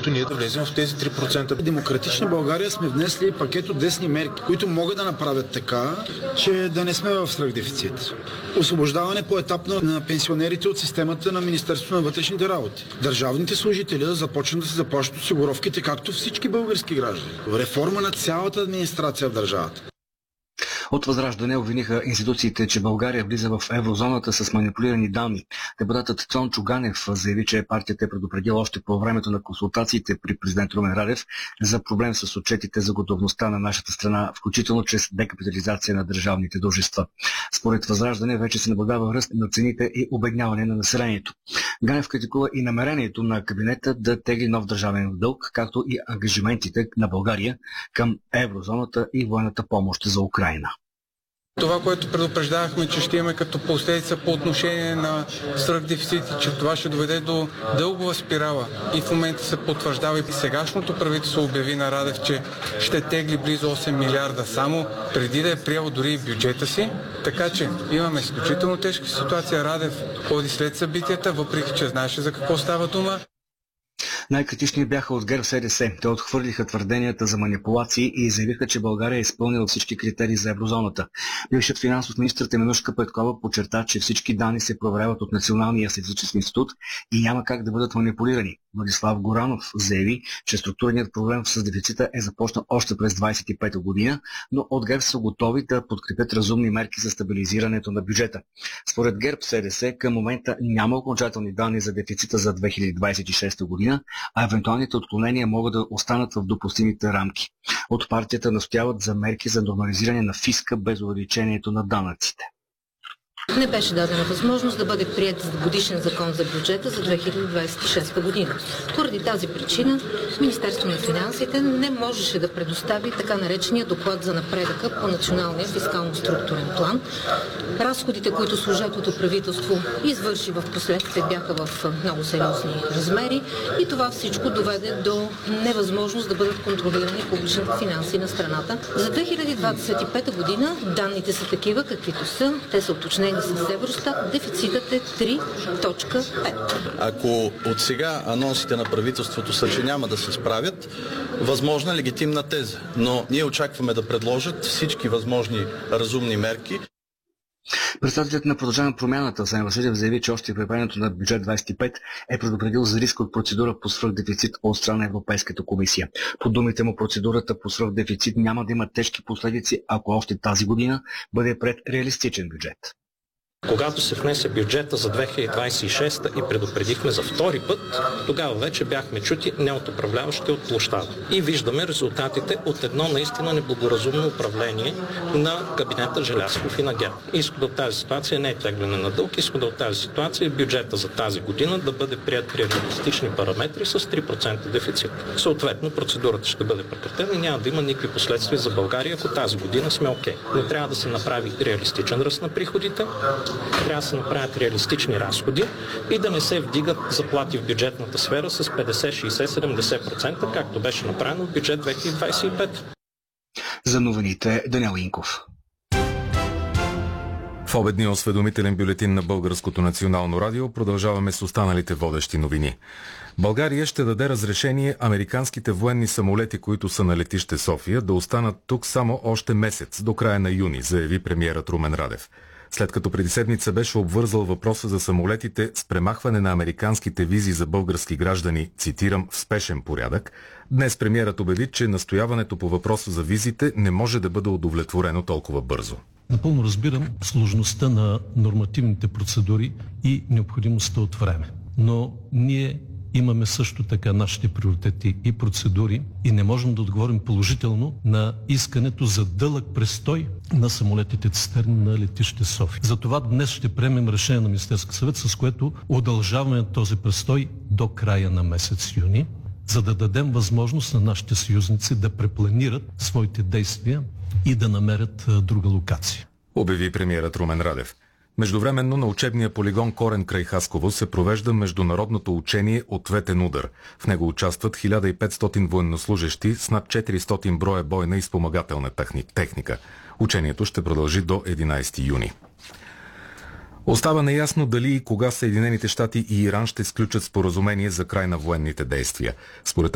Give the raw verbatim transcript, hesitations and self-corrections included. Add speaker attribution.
Speaker 1: които ние да влезем в тези три процента.
Speaker 2: Демократична България сме внесли пакет от десни мерки, които могат да направят така, че да не сме в свръхдефицит. Освобождаване поетапно на пенсионерите от системата на Министерството на вътрешните работи. Държавните служители да започнат да се заплащат осигуровките, както всички български граждани. Реформа на цялата администрация в държавата.
Speaker 3: От Възраждане обвиниха институциите, че България влиза в еврозоната с манипулирани данни. Депутатът Цончо Ганев заяви, че партията е предупредила още по времето на консултациите при президент Румен Радев за проблем с отчетите за готовността на нашата страна, включително чрез декапитализация на държавните дружества. Според Възраждане вече се наблюдава ръст на цените и обедняване на населението. Ганев критикува и намерението на кабинета да тегли нов държавен дълг, както и ангажиментите на България към еврозоната и военната помощ за Украйна.
Speaker 4: Това, което предупреждавахме, че ще имаме като последица по отношение на свръхдефицити, че това ще доведе до дългова спирала и в момента се потвърждава. И сегашното правителство обяви на Радев, че ще тегли близо осем милиарда само преди да е приел дори и бюджета си. Така че имаме изключително тежка ситуация. Радев ходи след събитията, въпреки че знаеше за какво става дума.
Speaker 3: Най-критични бяха от ГЕРБ-СДС. Те отхвърлиха твърденията за манипулации и заявиха, че България е изпълнила всички критерии за еврозоната. Бившият финансов министър Теменужка Петкова подчерта, че всички данни се проверяват от Националния статистически институт и няма как да бъдат манипулирани. Владислав Горанов заяви, че структурният проблем с дефицита е започнал още през двадесет и пета година, но от ГЕРБ са готови да подкрепят разумни мерки за стабилизирането на бюджета. Според ГЕРБ-СДС към момента няма окончателни данни за дефицита за две хиляди двадесет и шеста година, а евентуалните отклонения могат да останат в допустимите рамки. От партията настояват за мерки за нормализиране на фиска без увеличението на данъците.
Speaker 5: Не беше дадена възможност да бъде прият годишен закон за бюджета за две хиляди двадесет и шеста година. Поради тази причина Министерството на финансите не можеше да предостави така наречения доклад за напредъка по националния фискално-структурен план. Разходите, които служебното правителство извърши в последствие, бяха в много сериозни размери и това всичко доведе до невъзможност да бъдат контролирани публичните финанси на страната. За две хиляди двадесет и пета година данните са такива, каквито са. Те са уточнени с Евростат, дефицитът е три цяло пет.
Speaker 6: Ако от сега анонсите на правителството са, че няма да се справят, възможна е легитимна теза. Но ние очакваме да предложат всички възможни разумни мерки.
Speaker 3: Председателят на Продължаваме промяната Асен Василев заяви, че още при приемането на бюджет двадесет и пет е предупредил за риск от процедура по свръхдефицит от страна на Европейската комисия. По думите му, процедурата по свръхдефицит няма да има тежки последици, ако още тази година бъде пред реалистичен бюджет.
Speaker 7: Когато се внесе бюджета за две хиляди двадесет и шеста и предупредихме за втори път, тогава вече бяхме чути не от управляващите, от площада. И виждаме резултатите от едно наистина неблагоразумно управление на кабинета Желязков и на ГЕРБ. Изходът от тази ситуация не е тегляне на дълг, изходът от тази ситуация е бюджета за тази година да бъде прият при реалистични параметри с три процента дефицит. Съответно, процедурата ще бъде прекратена и няма да има никакви последствия за България, ако тази година сме окей. Но трябва да се направи реалистичен ръст на приходите, трябва да се направят реалистични разходи и да не се вдигат заплати в бюджетната сфера с петдесет, шейсет, седемдесет процента, както беше направено в бюджет две хиляди двадесет и пета.
Speaker 3: За новините Даниел Инков.
Speaker 8: В обедния осведомителен бюлетин на Българското национално радио продължаваме с останалите водещи новини. България ще даде разрешение американските военни самолети, които са на летище София, да останат тук само още месец, до края на юни, заяви премиерът Румен Радев. След като преди седмица беше обвързал въпроса за самолетите с премахване на американските визи за български граждани, цитирам, в спешен порядък, днес премиерът обяви, че настояването по въпроса за визите не може да бъде удовлетворено толкова бързо.
Speaker 9: Напълно разбирам сложността на нормативните процедури и необходимостта от време. Но ние имаме също така нашите приоритети и процедури и не можем да отговорим положително на искането за дълъг престой на самолетите цистерни на летище София. Затова днес ще приемем решение на Министерския съвет, с което удължаваме този престой до края на месец юни, за да дадем възможност на нашите съюзници да препланират своите действия и да намерят друга локация.
Speaker 8: Обяви премиерът Румен Радев. Междувременно на учебния полигон Корен край Хасково се провежда международното учение Ответен удар. В него участват хиляда и петстотин военнослужещи с над четиристотин броя бойна и спомагателна техника. Учението ще продължи до единадесети юни. Остава неясно дали и кога Съединените щати и Иран ще сключат споразумение за край на военните действия. Според